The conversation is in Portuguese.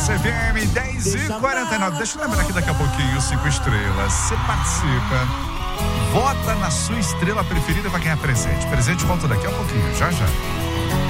FM 10h49. Deixa eu lembrar que daqui a pouquinho, 5 estrelas. Você participa, vota na sua estrela preferida, vai ganhar presente. Presente volta daqui a pouquinho, já já.